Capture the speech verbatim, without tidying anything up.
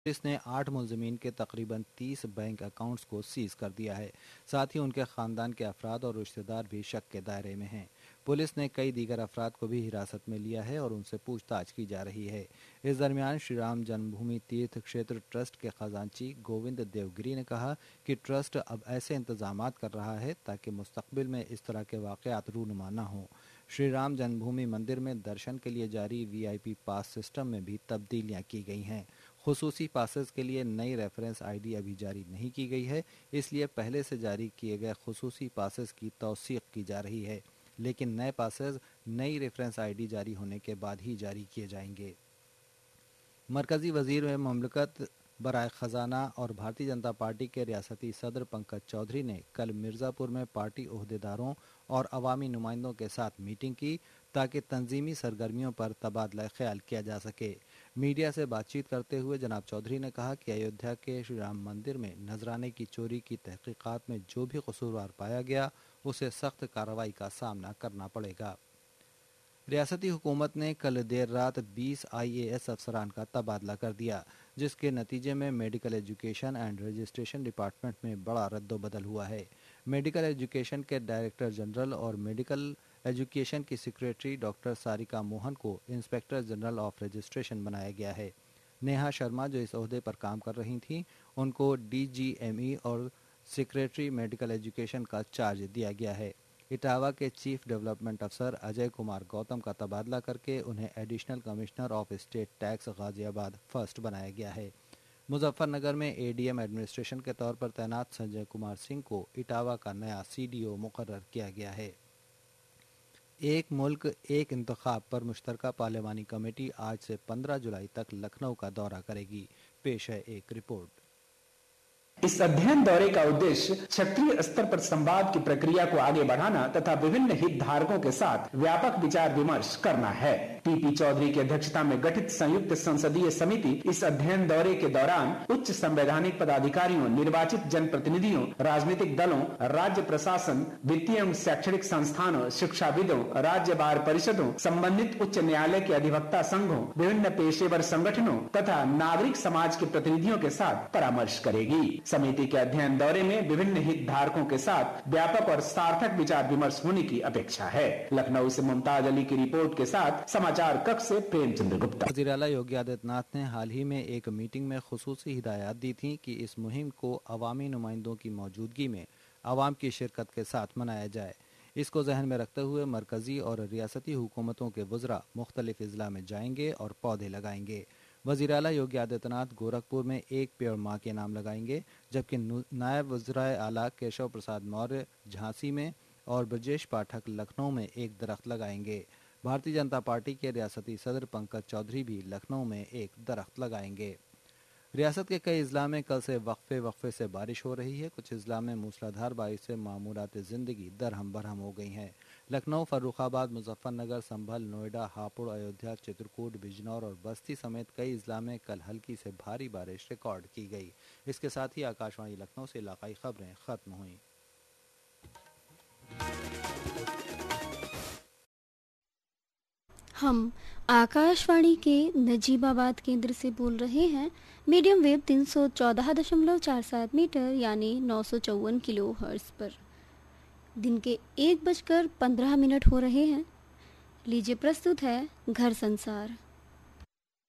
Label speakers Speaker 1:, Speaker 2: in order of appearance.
Speaker 1: Police ने आठ मुलजमीन के तकरीबन तीस बैंक अकाउंट्स को सीज कर दिया है। साथ ही उनके खानदान के अफराद और रिश्तेदार भी शक के दायरे में हैं। पुलिस ने कई दीगर अफराद को भी हिरासत में लिया है और उनसे पूछताछ की जा रही है। इस दरमियान श्री राम जन्मभूमि तीर्थ क्षेत्र ट्रस्ट के खजांची गोविंद देवगिरी ने कहा कि ट्रस्ट अब ऐसे इंतजाम कर रहा है ताकि मुस्तकबिल में इस तरह के वाक़यात रूनुमा न हों। श्री राम जन्मभूमि मंदिर में दर्शन के लिए जारी we I P pass system में भी तब्दीलियां की गई हैं। खुसूसी पासेस के लिए नई रेफरेंस आईडी अभी जारी नहीं की गई है, इसलिए पहले से जारी किए गए खुसूसी पासेस की तौसीक की जा रही है, लेकिन नए पासेस नई रेफरेंस आईडी जारी होने के बाद ही जारी किए जाएंगे। मरकजी वजीर ममलकत बराए खजाना और भारतीय जनता पार्टी के रियासती सदर पंकज चौधरी ने कल मिर्ज़ापुर में पार्टी ओहदेदारों और अवामी नुमाइंदों के साथ मीटिंग की ताकि तंजीमी सरगर्मियों पर तबादला ख्याल किया जा सके। मीडिया से बातचीत करते हुए जनाब चौधरी ने कहा कि अयोध्या के श्री राम मंदिर में नजराने की चोरी की तहकीकात में जो भी कसूरवार पाया गया उसे सख्त कार्रवाई का सामना करना पड़ेगा। रियासती हुकूमत ने कल देर रात बीस आई ए एस अफसरान का तबादला कर दिया, जिसके नतीजे में medical education and registration department में बड़ा रद्दोबदल हुआ है। मेडिकल एजुकेशन के डायरेक्टर जनरल और मेडिकल एजुकेशन की सेक्रेटरी डॉक्टर सारिका मोहन को इंस्पेक्टर जनरल ऑफ रजिस्ट्रेशन बनाया गया है। नेहा शर्मा जो इस ओहदे पर काम कर रही थीं, उनको डी जी एम ई और सेक्रेटरी मेडिकल एजुकेशन का चार्ज दिया गया है। इटावा के चीफ डेवलपमेंट अफसर अजय कुमार गौतम का तबादला करके उन्हें additional commissioner of state tax Ghaziabad first बनाया गया है। मुजफ्फरनगर में ए डी एम एडमिनिस्ट्रेशन के तौर पर तैनात संजय कुमार सिंह को इटावा का नया सी डी ओ मुकर्रर किया गया है। एक मुल्क एक इंतखाब पर मुश्तरका पार्लिमानी कमेटी आज से पंद्रह जुलाई तक लखनऊ का दौरा करेगी। पेश है एक रिपोर्ट।
Speaker 2: इस अध्ययन दौरे का उद्देश्य क्षेत्रीय स्तर पर संवाद की प्रक्रिया को आगे बढ़ाना तथा विभिन्न हितधारकों के साथ व्यापक विचार विमर्श करना है। पी पी चौधरी की अध्यक्षता में गठित संयुक्त संसदीय समिति इस अध्ययन दौरे के दौरान उच्च संवैधानिक पदाधिकारियों, निर्वाचित जनप्रतिनिधियों, राजनीतिक दलों, राज्य प्रशासन, वित्तीय एवं शैक्षणिक संस्थानों, शिक्षाविदों, राज्य बार परिषदों, संबंधित उच्च न्यायालय के अधिवक्ता संघों, विभिन्न पेशेवर संगठनों तथा नागरिक समाज के प्रतिनिधियों के साथ परामर्श करेगी। समिति के अध्ययन दौरे में विभिन्न हितधारकों के साथ व्यापक और सार्थक विचार विमर्श होने की अपेक्षा है। लखनऊ से मुमताज अली की रिपोर्ट के साथ समाचार कक्ष से प्रेमचंद्र गुप्ता।
Speaker 1: वज़ीर आला योगी आदित्यनाथ ने हाल ही में एक मीटिंग में खुसूसी हिदायत दी थी कि इस मुहिम को अवामी नुमाइंदों की मौजूदगी में अवाम की शिरकत के साथ मनाया जाए। इसको जहन में रखते हुए मरकजी और रियासती हुकूमतों के वज़रा मुख्तलिफ अजला में जाएंगे और पौधे लगाएंगे। वज़ीर आला योगी आदित्यनाथ गोरखपुर में एक पेड़ माँ के नाम लगाएंगे, जबकि नायब वज़ीर आला केशव प्रसाद मौर्य झांसी में और ब्रजेश पाठक लखनऊ में एक दरख्त लगाएंगे। भारतीय जनता पार्टी के रियासती सदर पंकज चौधरी भी लखनऊ में एक दरख्त लगाएंगे। रियासत के कई अजला में कल से वक्फे वक्फे से बारिश हो रही है। कुछ अजला में मूसलाधार बारिश से मामूलात ज़िंदगी दरहम बरहम हो गई हैं। लखनऊ, फर्रुखाबाद, मुजफ्फरनगर, संभल, नोएडा, हापुड़, अयोध्या, चित्रकूट, बिजनौर और बस्ती समेत कई अजला में कल हल्की से भारी बारिश रिकॉर्ड की गई। इसके साथ ही आकाशवाणी लखनऊ से इलाकाई खबरें खत्म हुई।
Speaker 3: हम आकाशवाणी के नजीबाबाद केंद्र से बोल रहे हैं। मीडियम वेव तीन सौ चौदह दशमलव चार सात मीटर यानी नौ सौ चौवन किलो हर्ट्ज पर दिन के एक बजकर पंद्रह मिनट हो रहे हैं। लीजिए प्रस्तुत है घर संसार।